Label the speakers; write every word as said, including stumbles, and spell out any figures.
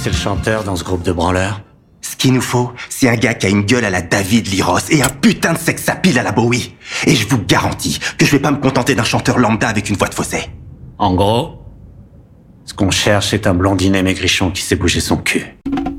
Speaker 1: c'est le chanteur dans ce groupe de branleurs?
Speaker 2: Ce qu'il nous faut, c'est un gars qui a une gueule à la David Lee Roth et un putain de sex appeal à la Bowie. Et je vous garantis que je vais pas me contenter d'un chanteur lambda avec une voix de fausset.
Speaker 1: En gros, ce qu'on cherche, c'est un blondinet maigrichon qui sait bouger son cul.